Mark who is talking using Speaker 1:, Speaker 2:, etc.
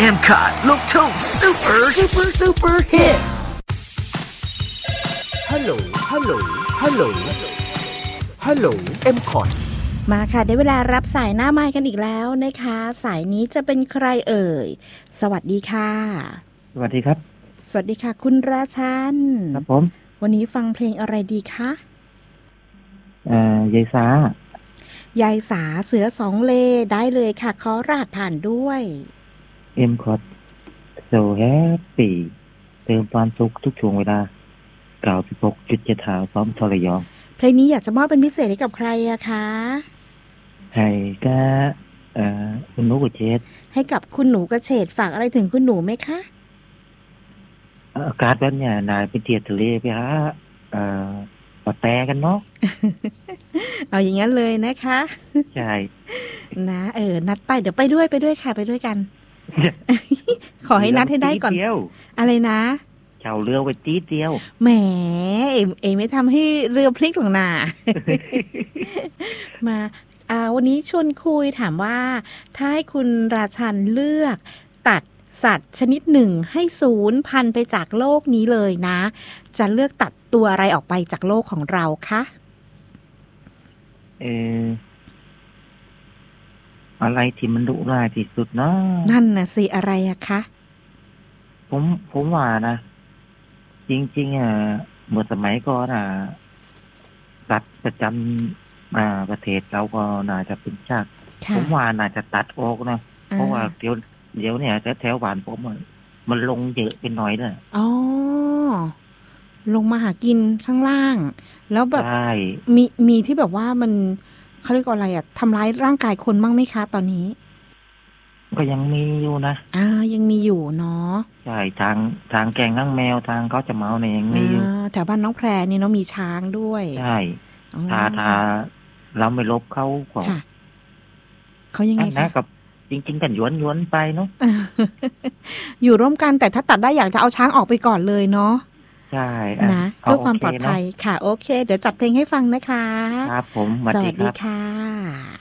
Speaker 1: M Cot ลูกทุ่งซูเปอร์ฮิตฮัลโหลฮัลโหลฮัลโหลฮัลโหล M Cot
Speaker 2: มาค่ะได้เวลารับสายหน้าไมค์กันอีกแล้วนะคะสายนี้จะเป็นใครเอ่ยสวัสดีค่ะ
Speaker 3: สวัสดีครับ
Speaker 2: สวัสดีค่ะคุณราชัน
Speaker 3: ครับผม
Speaker 2: วันนี้ฟังเพลงอะไรดีคะ
Speaker 3: ยายสาย
Speaker 2: ายสาเสือสองเลได้เลยค่ะขอรหัสผ่านด้วย
Speaker 3: M Cot So Happy เติมความสุขทุกช่วงเวลา96.7 พร้อมทรยอง
Speaker 2: เพลงนี้อยากจะมอบเป็นพิเศษให้กับใครอะคะ
Speaker 3: ให้กับคุณหนูกระเฉด
Speaker 2: ให้กับคุณหนูกระเฉดฝากอะไรถึงคุณหนูไหมคะ
Speaker 3: อากาศแบบนี้นายไปเที่ยวทะเลไปหาปะแตกันเนาะ
Speaker 2: เอาอย่างนั้นเลยนะคะ
Speaker 3: ใช่
Speaker 2: นะนัดไปเดี๋ยวไปด้วยค่ะไปด้วยกัน ขอให้นัดให้ได้ก่อนอะไรนะ
Speaker 3: เช่าเรือไว้ตีเดียว
Speaker 2: แหมเอไม่ทำให้เรือพลิกหรอกนะ มาวันนี้ชวนคุยถามว่าถ้าให้คุณราชันเลือกตัดสัตว์ชนิดหนึ่งให้สูญพันธุ์ไปจากโลกนี้เลยนะจะเลือกตัดตัวอะไรออกไปจากโลกของเราคะ
Speaker 3: อะไรที่มันดุร้ายที่สุดเนาะ
Speaker 2: นั่นน่ะสิอะไรอะคะ
Speaker 3: ผมว่านะจริงๆเมื่อสมัยก่อนสัตว์ประจำประเทศเราก็น่าจะเป็นชาติผมว่าน่าจะตัดออกนะเพราะว่าเดี๋ยวเนี่ยแถวบ้านผมมันลงเยอะเป็นน้อยเลย
Speaker 2: อ๋อลงมาหากินข้างล่างแล้วแบบมีที่แบบว่ามันเขาเรียกอะไรอะทำร้ายร่างกายคนบ้างไหมคะตอนนี้
Speaker 3: ก็ยังมีอยู่นะ
Speaker 2: ยังมีอยู่เนาะ
Speaker 3: ใช่ทางแกงนั่งแมวทางเขาจะเมาเนี่ยยังมีอยู่
Speaker 2: แถวบ้านน้องแพรนี่เนาะมีช้างด้วย
Speaker 3: ใช่ถ้าเราไม่ลบเขาก็
Speaker 2: เขายังไงคะ
Speaker 3: กับจริงๆกันย้วนไปเนาะ
Speaker 2: อยู่ร่วมกันแต่ถ้าตัดได้อยากจะเอาช้างออกไปก่อนเลยเนาะ
Speaker 3: ใช่
Speaker 2: นะเพื่อความปลอดภัยค่ะโอเคเดี๋ยวจัดเพลงให้ฟังนะคะ
Speaker 3: ครับผม
Speaker 2: สวัสดีค่ะ